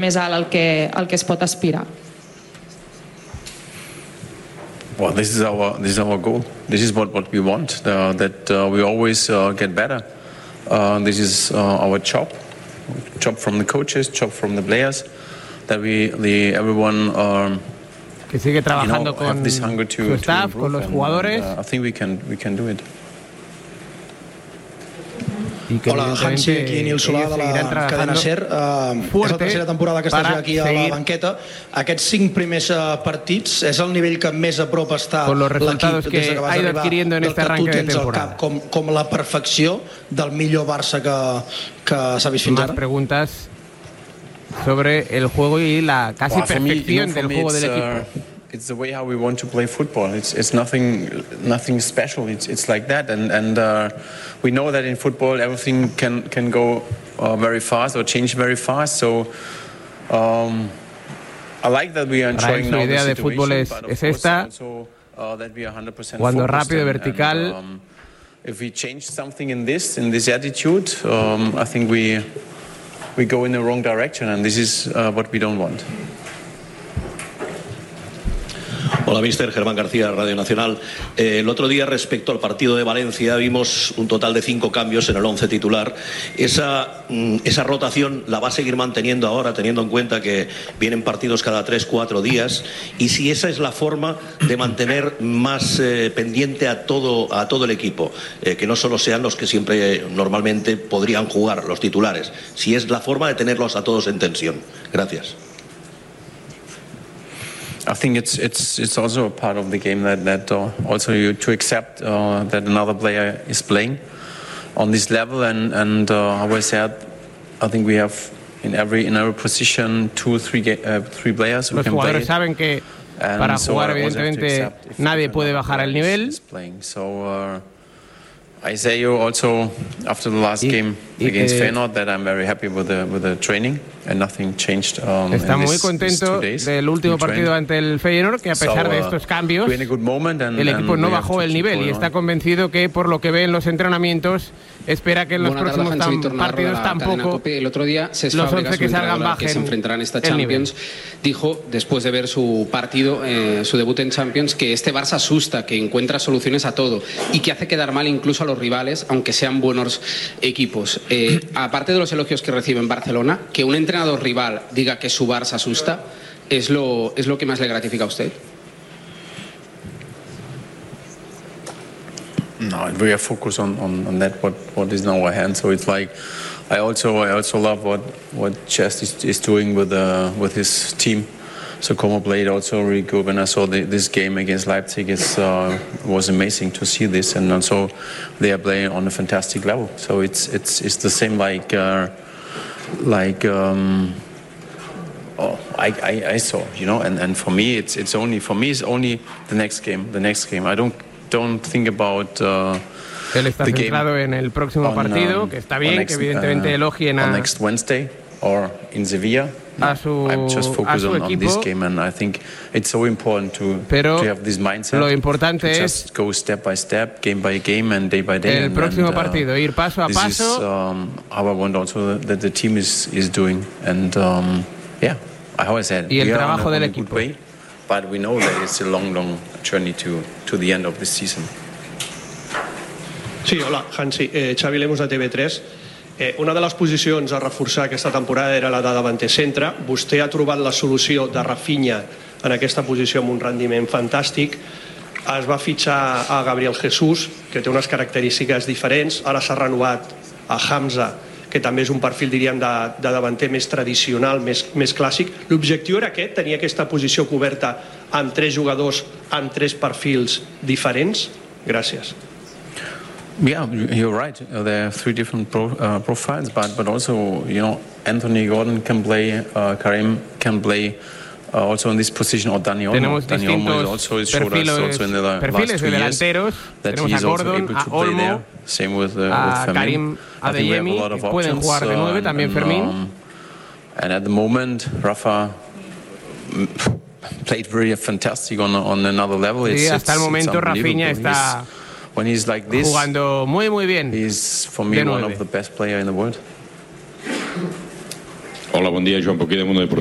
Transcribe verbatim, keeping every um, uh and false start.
més alt al que, al que es pot aspirar. Well, this is our this is our goal. This is what, what we want. Uh, that uh, we always uh, get better. Uh, this is uh, our job. Job from the coaches, job from the players. That we, the everyone. Um, que sigue trabajando you know, con to, su staff, con los and, jugadores. And, uh, I think we can we can do it. Hola, Hansi, aquí Nil Solà de la cadena SER. Uh, és la tercera temporada que estàs aquí a la banqueta. Aquests cinc primers uh, partits és el nivell que més a prop està l'equip des que vas arribar, del que tu tens al cap, com, com la perfecció del millor Barça que, que s'ha vist fins Más ara? preguntas sobre el juego y la casi well, perfección me, you know, del juego del equipo. Uh, It's the way how we want to play football. It's it's nothing nothing special. It's it's like that, and and uh, we know that in football everything can can go uh, very fast or change very fast. So um, I like that we are enjoying now the situation. Su idea de fútbol es, es esta. Also, uh, that we are one hundred percent cuando rápido, and, vertical. And, um, if we change something in this in this attitude, um, I think we we go in the wrong direction, and this is uh, what we don't want. Hola, mister Germán García, Radio Nacional. Eh, el otro día, respecto al partido de Valencia, vimos un total de cinco cambios en el once titular. Esa, esa rotación la va a seguir manteniendo ahora, teniendo en cuenta que vienen partidos cada tres, cuatro días. Y si esa es la forma de mantener más eh, pendiente a todo, a todo el equipo, eh, que no solo sean los que siempre normalmente podrían jugar, los titulares. Si es la forma de tenerlos a todos en tensión. Gracias. I think it's it's it's also a part of the game that that uh, also you to accept uh, that another player is playing on this level, and and uh, how I said, I think we have in every in every position two three uh, three players who Los can jugadores play. saben que para so jugar evidentemente nadie puede bajar el nivel. So uh, I say you also after the last y, game y against que, Feyenoord that I'm very happy with the with the training and nothing changed. Um, está muy this, contento del último partido ante el Feyenoord, que a pesar so, uh, de estos cambios and, el equipo no bajó el nivel y está convencido que por lo que ve en los entrenamientos espera que en los Buena próximos tarde, tam, partidos tampoco el otro día Cesc los Fábregas, once que salgan bajen que se enfrentarán esta Champions, dijo después de ver su partido, eh, su debut en Champions, que este Barça asusta, que encuentra soluciones a todo y que hace quedar mal incluso a los rivales, aunque sean buenos equipos. Eh, aparte de los elogios que recibe en Barcelona, que un entrenador rival diga que su Barça asusta, ¿es lo, es lo que más le gratifica a usted? No, we are focused on, on, on that, what, what is in our hands. So it's like, I also I also love what what Chess is, is doing with uh, with his team. So Como played also really good. When I saw the, this game against Leipzig, it uh, was amazing to see this, and also they are playing on a fantastic level. So it's it's it's the same like uh, like. Um, Oh, I, I, I saw, you know, and, and for me, it's it's only for me it's only the next game, the next game. I don't don't think about. Uh, Él está the centrado game en el próximo on, partido, um, que está bien, next, que evidentemente uh, elogien a, next Wednesday or in Sevilla. No, a su, I'm just focused a su on, on this equipo. game, and I think it's so important to Pero to have this mindset. lo importante to es just go step by step, game by game, and day by day. El and, próximo and, uh, partido, ir paso a this paso. Is, um, how I want also that the team is is doing, and um, yeah. Said, y el we trabajo on a, del on equipo. Way, but we know that it's a long, long journey to, to the end of the season. Sí, hola, Hansi. Eh, Xavi Lemus de T V tres. Eh, una de les posicions a reforçar aquesta temporada era la de davanter centre. Vostè ha trobat la solució de Rafinha en aquesta posició amb un rendiment fantàstic. Es va fitxar a Gabriel Jesús, que té unes característiques diferents. Ara s'ha renovat a Hamza, que també és un perfil, diríem, de, de davanter més tradicional, més, més clàssic. L'objectiu era aquest, tenir aquesta posició coberta amb tres jugadors, amb tres perfils diferents? Gràcies. Yeah, you're right. There are three different pro, uh, profiles, but but also, you know, Anthony Gordon can play, uh, Karim can play uh, also in this position, or Dani Olmo. Tenemos Dani Olmo is also distintos showed us also in the la- perfiles last de two years delanteros. that Tenemos he's a also Gordon, able a to play Olmo, there. Same with, uh, a with Karim I think we have a Adeyemi, lot of que pueden options, jugar de nueve, uh, también and, Fermín. Um, and at the moment, Rafa mm, played very fantastic on on another level. Sí, it's, hasta it's, el momento it's Rafinha está when he's like this, jugando muy muy bien. He's for me one of the best players in the world. Hola. Hola, bon dia, Joan Poquí de Mundo Deportivo.